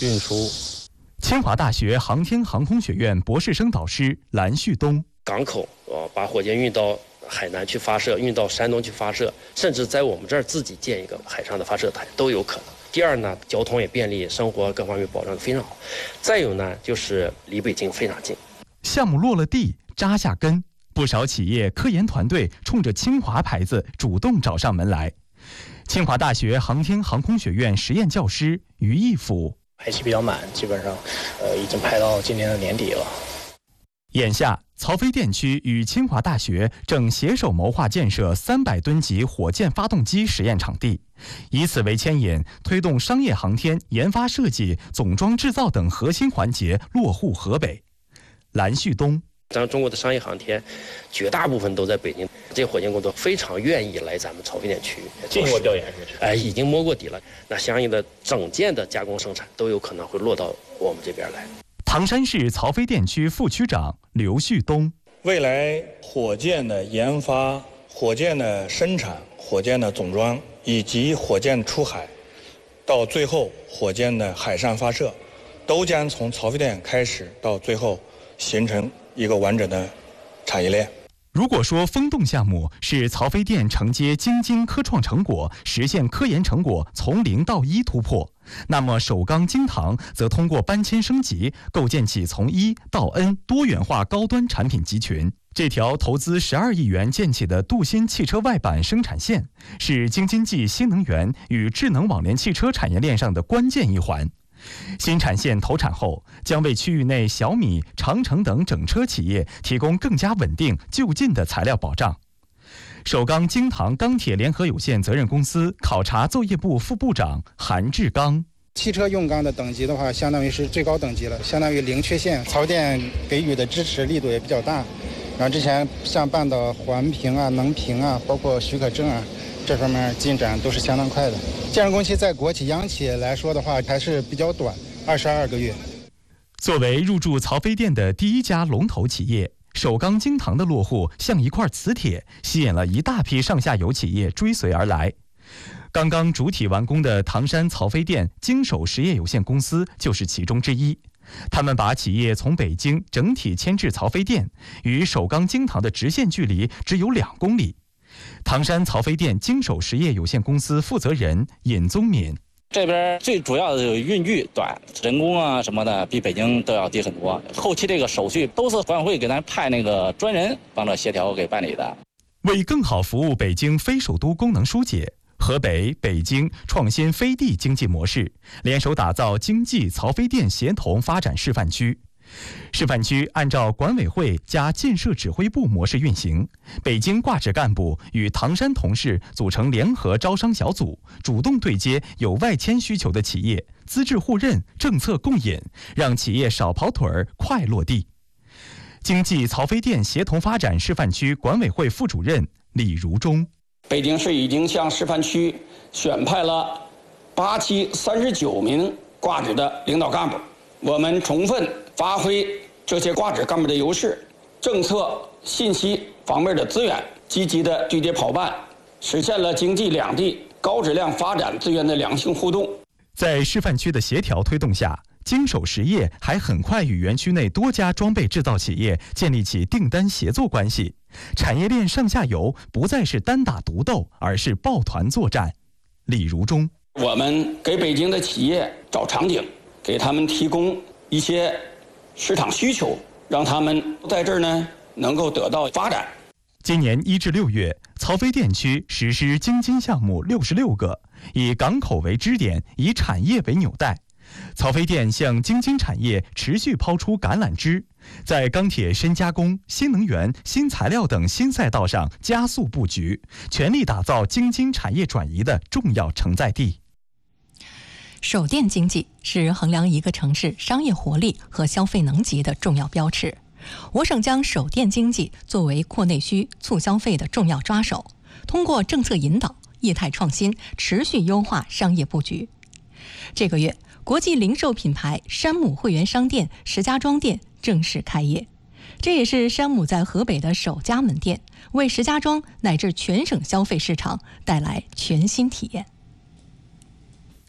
运输。 清华大学航天航空学院博士生导师蓝旭东， 港口把火箭运到海南去发射，运到山东去发射，甚至在我们这儿自己建一个海上的发射台都有可能。第二呢，交通也便利，生活各方面保障得非常好。再有呢，就是离北京非常近。 项目落了地，扎下根，不少企业科研团队冲着清华牌子主动找上门来。清华大学航天航空学院实验教师于义甫， 排期比较满，基本上已经排到今年的年底了。 眼下，曹妃甸区与清华大学正携手谋划建设300吨级火箭发动机实验场地，以此为牵引，推动商业航天研发设计、总装制造等核心环节落户河北。蓝旭东， 咱中国的商业航天绝大部分都在北京，这火箭工作非常愿意来咱们曹妃甸区进行过调研是？ 已经摸过底了。那相应的整件的加工生产都有可能会落到我们这边来。 唐山市曹妃甸区副区长刘旭东， 未来火箭的研发、火箭的生产、火箭的总装以及火箭出海，到最后火箭的海上发射，都将从曹妃甸开始，到最后形成一个完整的产业链。 如果说风洞项目是曹妃甸承接京津科创成果，实现科研成果从0到1突破，那么首钢京唐则通过搬迁升级，构建起从1到 N 多元化高端产品集群。这条投资12亿元建起的镀锌汽车外板生产线，是京津冀新能源与智能网联汽车产业链上的关键一环。新产线投产后，将为区域内小米、长城等整车企业提供更加稳定、就近的材料保障。首钢京唐钢铁联合有限责任公司考察作业部副部长韩志刚， 汽车用钢的等级的话，相当于是最高等级了，相当于零缺陷。曹妃甸给予的支持力度也比较大，然后之前像办的环评啊、能评啊，包括许可证啊，这方面进展都是相当快的。建设工期在国企、央企来说的话，还是比较短，22个月。 作为入驻曹妃甸的第一家龙头企业，首钢京唐的落户像一块磁铁，吸引了一大批上下游企业追随而来。刚刚主体完工的唐山曹妃甸经手实业有限公司就是其中之一。他们把企业从北京整体迁至曹妃甸，与首钢京唐的直线距离只有2公里。唐山曹妃甸经手实业有限公司负责人尹宗敏， 这边最主要的运距短，人工啊什么的比北京都要低很多。后期这个手续都是管委会给咱派那个专人帮着协调给办理的。 为更好服务北京非首都功能疏解，河北、北京创新飞地经济模式，联手打造经济曹妃甸协同发展示范区。示范区按照管委会加建设指挥部模式运行，北京挂职干部与唐山同事组成联合招商小组，主动对接有外迁需求的企业，资质互认，政策共引，让企业少跑腿儿，快落地。经济曹妃甸协同发展示范区管委会副主任李如忠， 北京市已经向示范区选派了8期39名挂职的领导干部，我们充分发挥这些挂职干部的优势，政策、信息方面的资源，积极的对接跑办，实现了经济两地高质量发展资源的良性互动。 在示范区的协调推动下，经手实业还很快与园区内多家装备制造企业建立起订单协作关系，产业链上下游不再是单打独斗，而是抱团作战。李如忠， 我们给北京的企业找场景，给他们提供一些市场需求，让他们在这儿呢能够得到发展。 今年1至6月，曹妃甸区实施京津项目66个，以港口为支点，以产业为纽带。曹妃甸向京津产业持续抛出橄榄枝，在钢铁深加工、新能源、新材料等新赛道上加速布局，全力打造京津产业转移的重要承载地。 首店经济是衡量一个城市商业活力和消费能级的重要标尺。我省将首店经济作为扩内需、促消费的重要抓手，通过政策引导、业态创新，持续优化商业布局。这个月，国际零售品牌山姆会员商店石家庄店正式开业，这也是山姆在河北的首家门店，为石家庄乃至全省消费市场带来全新体验。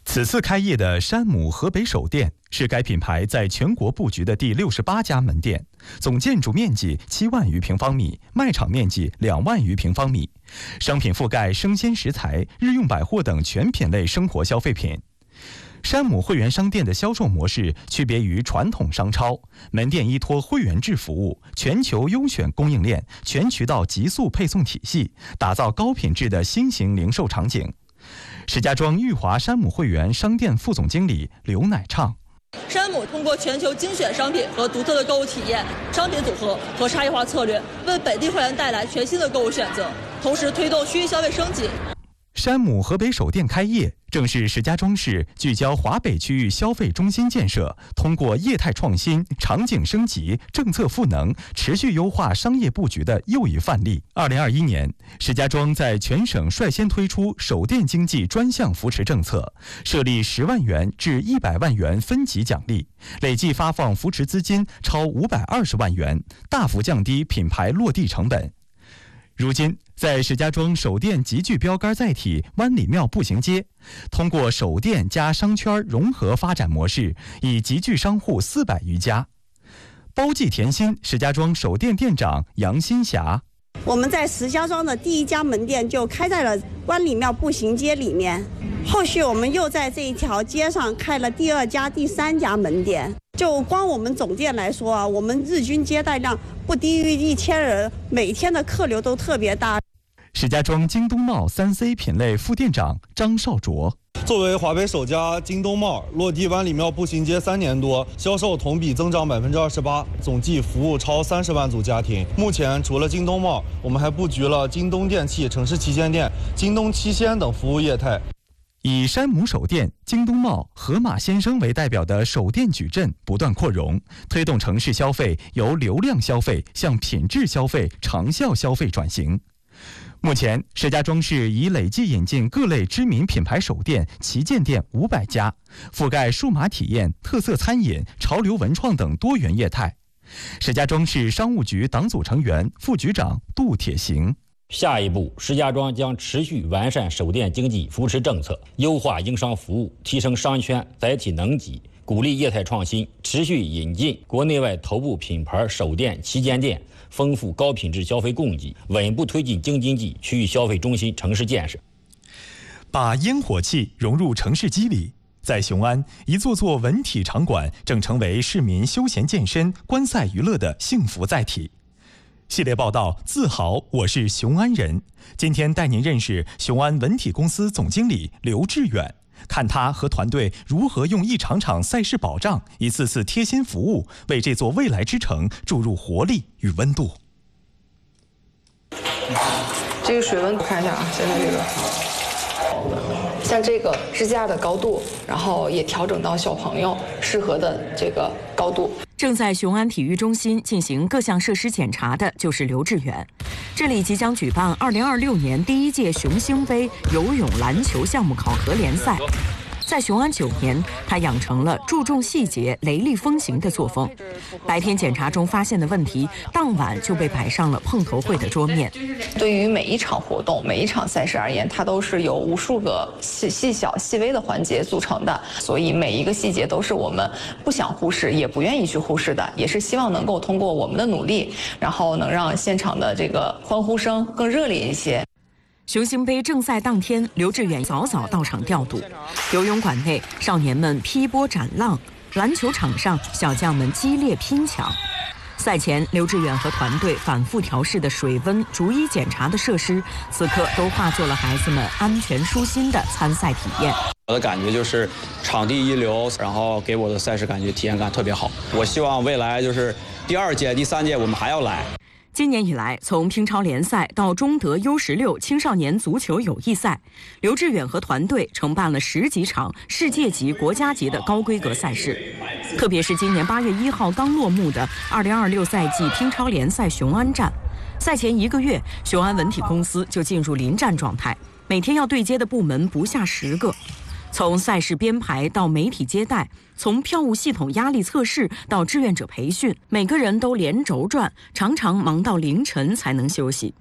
此次开业的山姆河北首店是该品牌在全国布局的第68家门店，总建筑面积7万余平方米，卖场面积2万余平方米，商品覆盖生鲜食材、日用百货等全品类生活消费品。山姆会员商店的销售模式区别于传统商超，门店依托会员制服务，全球优选供应链，全渠道极速配送体系，打造高品质的新型零售场景。石家庄裕华山姆会员商店副总经理刘乃畅： 山姆通过全球精选商品和独特的购物体验、商品组合和差异化策略，为本地会员带来全新的购物选择，同时推动区域消费升级。 山姆河北首店开业，正是石家庄市聚焦华北区域消费中心建设，通过业态创新、场景升级、政策赋能，持续优化商业布局的又一范例。2021年，石家庄在全省率先推出首店经济专项扶持政策，设立10万元至100万元分级奖励，累计发放扶持资金超520万元，大幅降低品牌落地成本。如今，在石家庄首店极具标杆载体湾里庙步行街，通过首店加商圈融合发展模式，已集聚商户400余家。包记甜心石家庄首店店长杨新霞： 我们在石家庄的第1家门店就开在了湾里庙步行街里面，后续我们又在这一条街上开了第2家、第3家门店。就光我们总店来说啊，我们日均接待量不低于1000人，每天的客流都特别大。 石家庄京东茂3C 品类副店长张少卓： 作为华北首家京东茂，落地湾里庙步行街3年多，销售同比增长28%，总计服务超30万组家庭。目前除了京东茂，我们还布局了京东电器、城市旗舰店、京东七鲜等服务业态。 以山姆首店、京东茂、盒马鲜生为代表的首店矩阵不断扩容，推动城市消费由流量消费向品质消费、长效消费转型。目前，石家庄市已累计引进各类知名品牌首店、旗舰店500家，覆盖数码体验、特色餐饮、潮流文创等多元业态。石家庄市商务局党组成员、副局长杜铁行： 下一步，石家庄将持续完善首店经济扶持政策，优化营商服务，提升商圈载体能级，鼓励业态创新，持续引进国内外头部品牌首店、旗舰店，丰富高品质消费供给，稳步推进京津冀区域消费中心城市建设。 把烟火气融入城市肌理，在雄安，一座座文体场馆正成为市民休闲健身、观赛娱乐的幸福载体。系列报道，自豪我是雄安人。今天带您认识雄安文体公司总经理刘志远，看他和团队如何用一场场赛事保障、一次次贴心服务，为这座未来之城注入活力与温度。 这个水温看一下啊，现在这个。像这个支架的高度，然后也调整到小朋友适合的这个高度。 正在雄安体育中心进行各项设施检查的就是刘志远。这里即将举办2026年第1届雄星杯游泳篮球项目考核联赛。在雄安9年，他养成了注重细节、雷厉风行的作风。白天检查中发现的问题，当晚就被摆上了碰头会的桌面。 对于每一场活动、每一场赛事而言，它都是由无数个细小、细微的环节组成的，所以每一个细节都是我们不想忽视，也不愿意去忽视的，也是希望能够通过我们的努力，然后能让现场的这个欢呼声更热烈一些。 雄星杯正赛当天，刘志远早早到场调度。游泳馆内，少年们劈波斩浪；篮球场上，小将们激烈拼抢。赛前，刘志远和团队反复调试的水温、逐一检查的设施，此刻都化作了孩子们安全舒心的参赛体验。 我的感觉就是场地一流，然后给我的赛事感觉体验感特别好。我希望未来就是第2届、第3届我们还要来。 今年以来，从乒超联赛到中德 U16 青少年足球友谊赛，刘志远和团队承办了10几场世界级、国家级的高规格赛事。特别是今年8月1号刚落幕的2026赛季乒超联赛雄安站，赛前1个月，雄安文体公司就进入临战状态，每天要对接的部门不下10个。从赛事编排到媒体接待，从票务系统压力测试到志愿者培训，每个人都连轴转，常常忙到凌晨才能休息。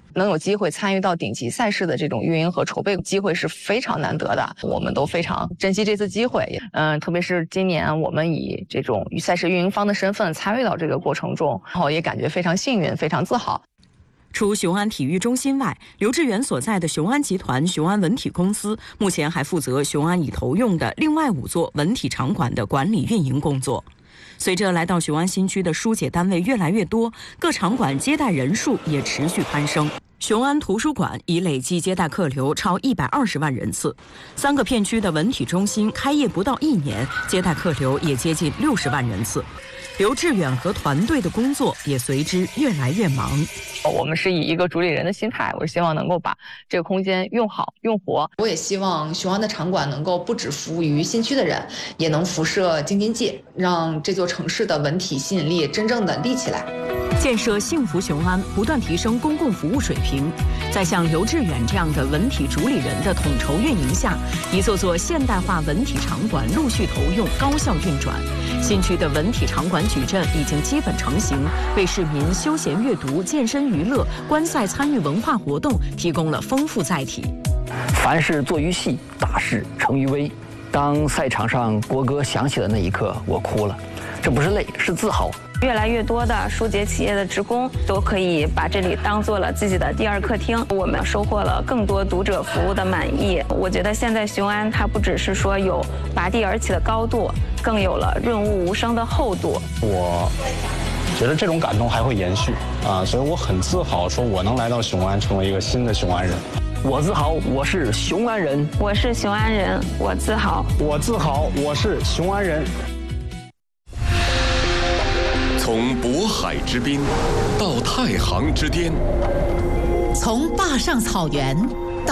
能有机会参与到顶级赛事的这种运营和筹备机会是非常难得的，我们都非常珍惜这次机会。特别是今年我们以这种赛事运营方的身份参与到这个过程中，然后也感觉非常幸运，非常自豪。 除雄安体育中心外，刘志远所在的雄安集团雄安文体公司目前还负责雄安已投用的另外5座文体场馆的管理运营工作。随着来到雄安新区的疏解单位越来越多，各场馆接待人数也持续攀升。雄安图书馆已累计接待客流超120万人次，3个片区的文体中心开业不到1年，接待客流也接近60万人次。刘志远和团队的工作也随之越来越忙。 我们是以一个主理人的心态，我希望能够把这个空间用好用活。我也希望雄安的场馆能够不只服务于新区的人，也能辐射京津冀，让这座城市的文体吸引力真正的立起来。 建设幸福雄安，不断提升公共服务水平。在像刘志远这样的文体主理人的统筹运营下，一座座现代化文体场馆陆续投用，高效运转。新区的文体场馆矩阵已经基本成型，为市民休闲阅读、健身娱乐、观赛参与文化活动提供了丰富载体。 凡事做于细，大事成于微。当赛场上国歌响起的那一刻，我哭了，这不是泪，是自豪。 越来越多的疏解企业的职工都可以把这里当做了自己的第2客厅，我们收获了更多读者服务的满意。我觉得现在雄安它不只是说有拔地而起的高度，更有了润物无声的厚度。 我觉得这种感动还会延续所以我很自豪说我能来到雄安，成为一个新的雄安人。 我自豪，我是雄安人。 我是雄安人，我自豪。 我自豪，我是雄安人。 从渤海之滨到太行之巅， 从坝上草原